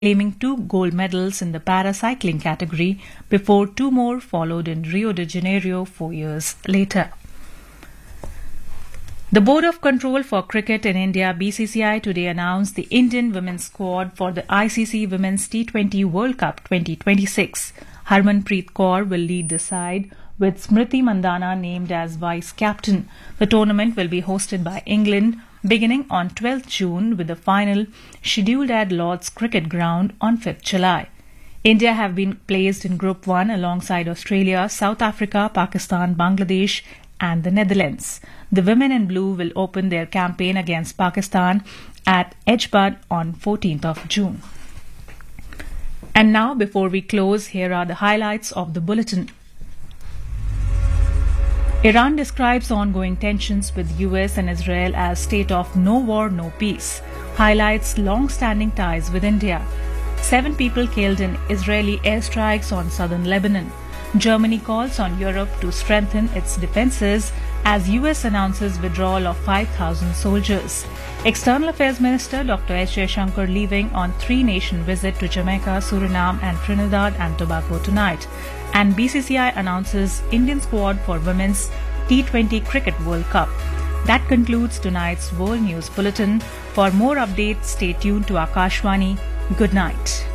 claiming 2 gold medals in the paracycling category before 2 more followed in Rio de Janeiro 4 years later. The Board of Control for Cricket in India (BCCI) today announced the Indian women's squad for the ICC Women's T20 World Cup 2026. Harmanpreet Kaur will lead the side, with Smriti Mandhana named as vice-captain. The tournament will be hosted by England beginning on 12th June with the final scheduled at Lord's Cricket Ground on 5th July. India have been placed in Group 1 alongside Australia, South Africa, Pakistan, Bangladesh and the Netherlands. The women in blue will open their campaign against Pakistan at Edgbud on 14th of June. And now, before we close, here are the highlights of the bulletin. Iran describes ongoing tensions with US and Israel as state of no war, no peace. Highlights long-standing ties with India. 7 people killed in Israeli airstrikes on southern Lebanon. Germany calls on Europe to strengthen its defences as US announces withdrawal of 5,000 soldiers. External Affairs Minister Dr. S. Jaishankar leaving on 3-nation visit to Jamaica, Suriname and Trinidad and Tobago tonight. And BCCI announces Indian squad for Women's T20 Cricket World Cup. That concludes tonight's World News Bulletin. For more updates, stay tuned to Akashvani. Good night.